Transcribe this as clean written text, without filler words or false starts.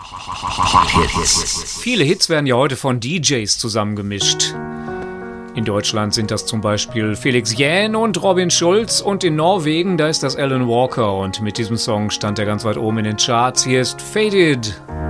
Viele Hits werden ja heute von DJs zusammengemischt. In Deutschland sind das zum Beispiel Felix Jähn und Robin Schulz und in Norwegen, da ist das Alan Walker und mit diesem Song stand er ganz weit oben in den Charts. Hier ist Faded.